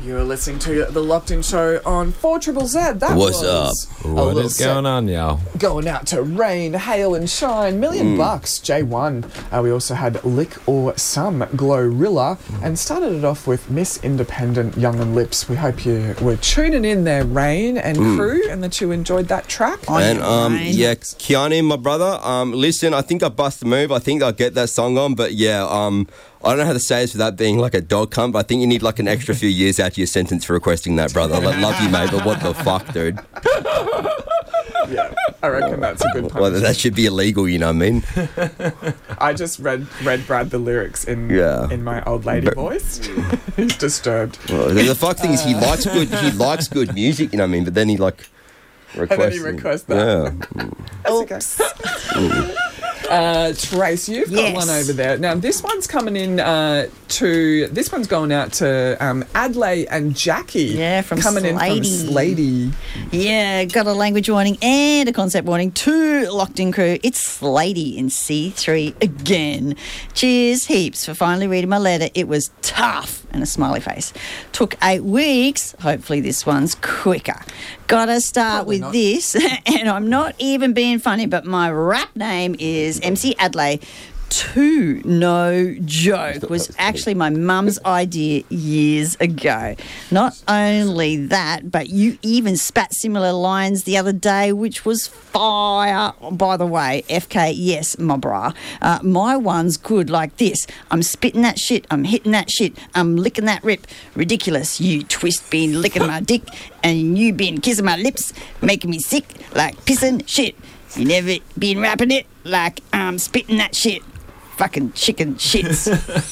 You're listening to the Locked In Show on 4ZZZ. What's up? What is going on, y'all? Going out to Rain, Hail and Shine, $1,000,000, J1. We also had Lick or Some, Glorilla, and started it off with Miss Independent, Young and Lips. We hope you were tuning in there, Rain and crew, and that you enjoyed that track. And Keanu, my brother, listen, I think I bust the move. I think I'll get that song on, but I don't know how to say this without being like a dog cunt, but I think you need like an extra few years out of your sentence for requesting that, brother. Love you, mate, but what the fuck, dude? Yeah, I reckon that's a good punishment. Well, that should be illegal, you know what I mean? I just read Brad the lyrics in my old lady voice. He's disturbed. Well, the fuck thing is he likes good music, you know what I mean? But then he like requests. And then he requests that. Yeah. Okay. Trace, you've got one over there. Now, this one's coming in this one's going out to Adlai and Jackie. Yeah, from coming Slady. in from Slady. Yeah, got a language warning and a concept warning. 2 Locked In crew. It's Slady in C3 again. Cheers heaps for finally reading my letter. It was tough. And a smiley face. Took 8 weeks. Hopefully this one's quicker. Gotta start with this, and I'm not even being funny, but my rap name is MC Adlai. 2, no joke, was actually my mum's idea years ago. Not only that, but you even spat similar lines the other day, which was fire. By the way, FK, yes, my bra. My one's good like this. I'm spitting that shit, I'm hitting that shit, I'm licking that rip. Ridiculous, you twist been licking my dick, and you been kissing my lips, making me sick like pissing shit. You never been rapping it like I'm spitting that shit. Fucking chicken shits.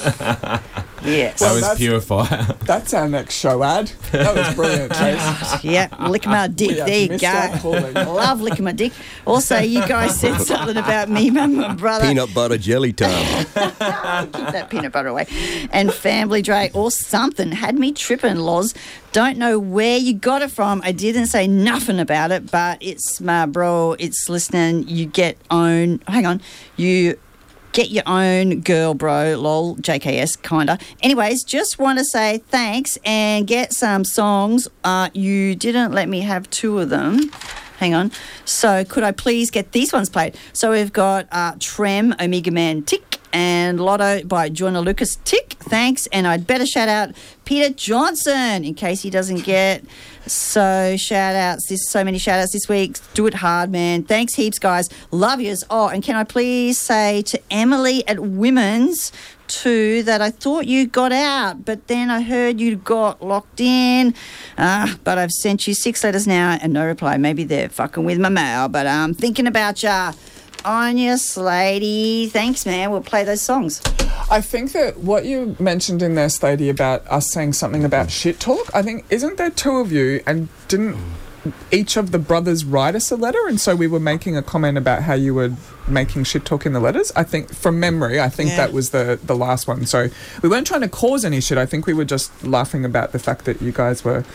Yes. That was pure fire. That's our next show ad. That was brilliant, Trace. Yeah, lick my dick. There you go. Love licking my dick. Also, you guys said something about me, my brother. Peanut butter jelly time. Keep that peanut butter away. And Family Dre or something had me tripping, Loz. Don't know where you got it from. I didn't say nothing about it, but it's my bro. It's listening. You get own. Hang on. You get your own girl, bro. Lol, JKS, kinda. Anyways, just want to say thanks and get some songs. You didn't let me have 2 of them. Hang on. So could I please get these ones played? So we've got Trem, Omega Man, Tick, and Lotto by Joyner Lucas, Tick. Thanks. And I'd better shout out Peter Johnson in case he doesn't get... So shout-outs, so many shout-outs this week. Do it hard, man. Thanks heaps, guys. Love yous. Oh, and can I please say to Emily at Women's too that I thought you got out, but then I heard you got locked in. But I've sent you 6 letters now and no reply. Maybe they're fucking with my mail, but I'm thinking about ya. On your Slady. Thanks, man. We'll play those songs. I think that what you mentioned in there, Slady, about us saying something about shit talk, I think, isn't there 2 of you, and didn't each of the brothers write us a letter? And so we were making a comment about how you were making shit talk in the letters. I think, from memory, that was the last one. So we weren't trying to cause any shit. I think we were just laughing about the fact that you guys were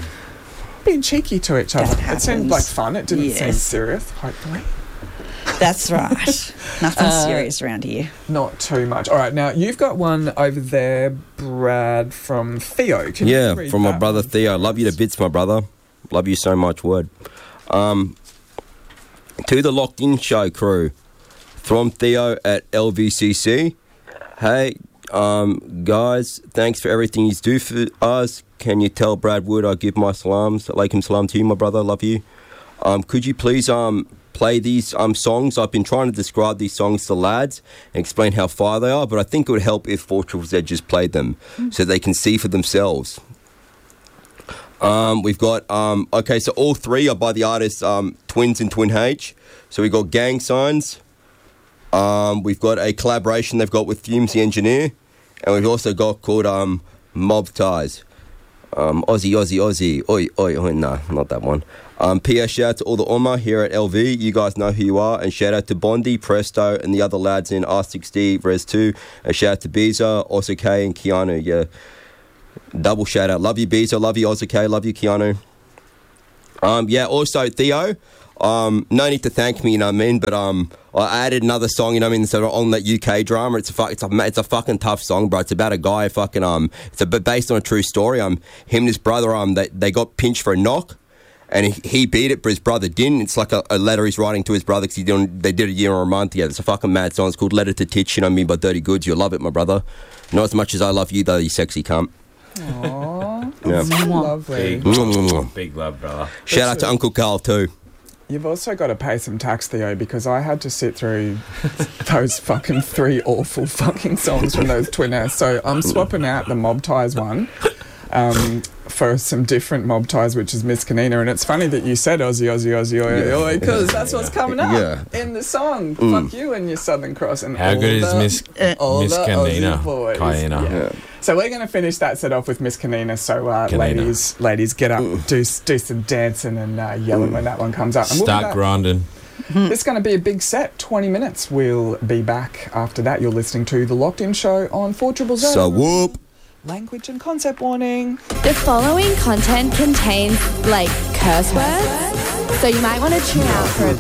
being cheeky to each other. It seemed like fun. It didn't seem serious, hopefully. That's right. Nothing serious around here. Not too much. All right, now you've got one over there, Brad, from Theo. Can you read from that my brother one? Theo. Love you to bits, my brother. Love you so much, word. To the Locked In Show crew, from Theo at LVCC. Hey, guys, thanks for everything you do for us. Can you tell Brad Wood I give my salams, alaikum salam to you, my brother. Love you. Could you please play these songs? I've been trying to describe these songs to lads and explain how fire they are, but I think it would help if 4ZZZ just played them so they can see for themselves. We've got so all 3 are by the artists Twins and Twin H. So we've got Gang Signs. We've got a collaboration they've got with Fumes the Engineer, and we've also got called Mob Ties. Aussie, oi, nah, not that one. PS shout out to all the Oma here at LV. You guys know who you are. And shout out to Bondi, Presto, and the other lads in R6D, Res 2. And shout out to Beezer, also K, and Keanu. Yeah, double shout out. Love you, Beezer. Love you, also K. Love you, Keanu. Also, Theo, no need to thank me, you know what I mean? But I added another song, you know what I mean? So on that UK drama, it's a fucking tough song, bro. It's about a guy fucking based on a true story. Him and his brother they got pinched for a knock, and he beat it, but his brother didn't. It's like a letter he's writing to his brother because they did a year or a month together. It's a fucking mad song. It's called Letter to Titch, you know what I mean, by Dirty Goods. You'll love it, my brother. Not as much as I love you, though, you sexy cunt. Aww, Yeah. that's lovely. Big love, brother. Shout out to Uncle Carl, too. You've also got to pay some tax, Theo, because I had to sit through those fucking 3 awful fucking songs from those Twinners. So I'm swapping out the Mob Ties one for some different Mob Ties, which is Miss Kanina. And it's funny that you said Aussie, Aussie, Aussie, oi, oi, because that's what's coming up in the song. Fuck you and your Southern Cross. And How good is Miss Kanina? Yeah. So we're going to finish that set off with Miss Kanina. So ladies, get up, do some dancing and yelling when that one comes up. And Start grinding. It's going to be a big set, 20 minutes. We'll be back after that. You're listening to The Locked In Show on 4 Triple Zero. So whoop. Language and concept warning. The following content contains, curse words, so you might want to tune out for a bit.